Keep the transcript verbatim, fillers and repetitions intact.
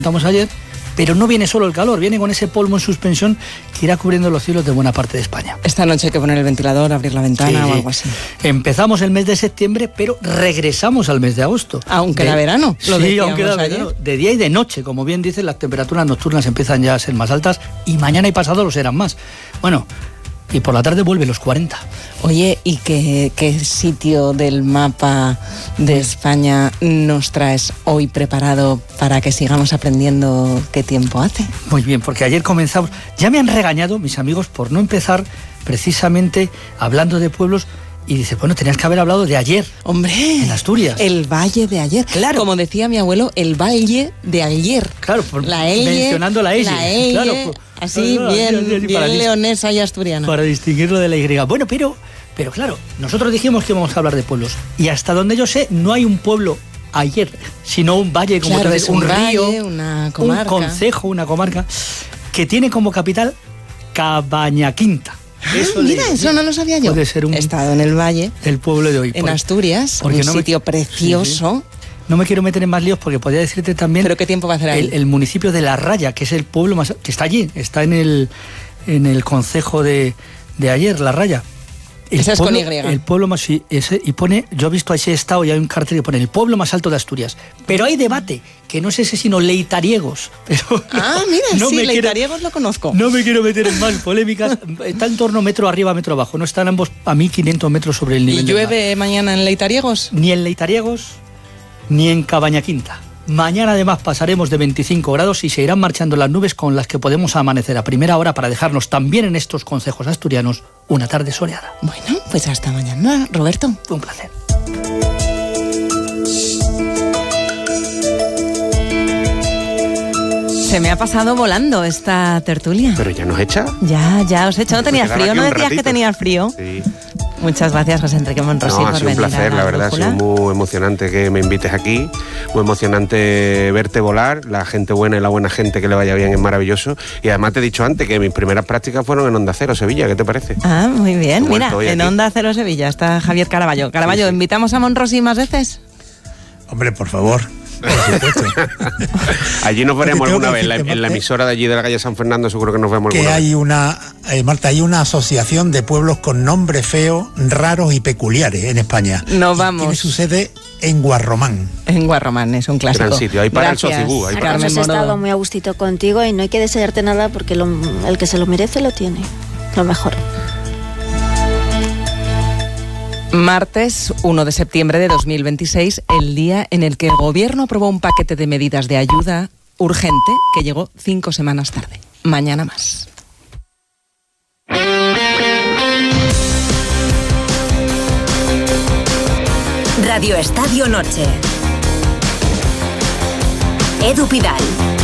Estamos ayer, pero no viene solo el calor, viene con ese polvo en suspensión que irá cubriendo los cielos de buena parte de España. Esta noche hay que poner el ventilador, abrir la ventana sí, o algo así. Empezamos el mes de septiembre, pero regresamos al mes de agosto. Aunque era verano. Lo sí, aunque era verano. De día y de noche, como bien dicen, las temperaturas nocturnas empiezan ya a ser más altas y mañana y pasado lo serán más. Bueno, y por la tarde vuelve los cuarenta. Oye, ¿y qué, qué sitio del mapa de España nos traes hoy preparado para que sigamos aprendiendo qué tiempo hace? Muy bien, porque ayer comenzamos... Ya me han regañado mis amigos por no empezar precisamente hablando de pueblos. Y dice, bueno, tenías que haber hablado de ayer. Hombre, en Asturias. El valle de ayer. Claro. Como decía mi abuelo, el valle de ayer. Claro, por, la elle, mencionando la elle. La elle, claro, por, así, claro, bien, así, así, bien leonesa y asturiana. Para distinguirlo de la Y. Bueno, pero, pero claro, nosotros dijimos que íbamos a hablar de pueblos. Y hasta donde yo sé, no hay un pueblo ayer, sino un valle, como claro, tú dices, un, un río, valle, una comarca. un concejo, una comarca, que tiene como capital Cabañaquinta. Eso ah, mira, le, eso no lo sabía yo. Puede ser un, He estado en el valle, el pueblo de hoy. En por, Asturias, un no sitio me, precioso. Sí, sí. No me quiero meter en más líos porque podría decirte también... ¿Pero qué tiempo va a hacer ahí? El, el municipio de La Raya, que es el pueblo más... que está allí, está en el, en el concejo de, de ayer, La Raya. El Esa pueblo, es con Y. El pueblo más... Ese, y pone... Yo he visto ese estado y hay un cartel que pone el pueblo más alto de Asturias. Pero hay debate, que no es ese sino Leitariegos. Pero ah, mira, no sí, me Leitariegos quiero, lo conozco. No me quiero meter en más polémicas. Está en torno metro arriba, metro abajo. No están ambos a mil quinientos metros sobre el nivel del mar. ¿Y llueve mañana en Leitariegos? Ni en Leitariegos, ni en Cabañaquinta. Mañana además pasaremos de veinticinco grados y se irán marchando las nubes con las que podemos amanecer a primera hora para dejarnos también en estos concejos asturianos una tarde soleada. Bueno, pues hasta mañana, Roberto. Un placer. Se me ha pasado volando esta tertulia. ¿Pero ya nos echa? Ya, ya os he hecho. ¿No tenías frío? ¿No decías ratito. que tenías frío? Sí. Muchas gracias, José Enrique Monrosí, no, por ha sido venir un placer, a la, la verdad, brújula. ha sido muy emocionante que me invites aquí, muy emocionante verte volar, la gente buena y la buena gente que le vaya bien es maravilloso, y además te he dicho antes que mis primeras prácticas fueron en Onda Cero, Sevilla, ¿qué te parece? Ah, muy bien, mira, en aquí. Onda Cero Sevilla está Javier Caraballo. Caraballo, sí, sí. ¿Invitamos a Monrosí más veces? Hombre, por favor. Por supuesto. Allí nos veremos alguna vez, en la, en la emisora de allí de la calle San Fernando seguro que nos vemos alguna que hay vez. una, eh, Marta, hay una asociación de pueblos con nombres feos, raros y peculiares en España. No vamos. Tiene su sede en Guarromán. En Guarromán, es un clásico. Gran sitio, ahí para Gracias, el Socibú. Ahí para Hemos estado muy a gustito contigo y no hay que desearte nada porque lo, el que se lo merece lo tiene. Lo mejor. Martes uno de septiembre de dos mil veintiséis, el día en el que el gobierno aprobó un paquete de medidas de ayuda urgente que llegó cinco semanas tarde. Mañana más. Radio Estadio Noche. Edu Pidal.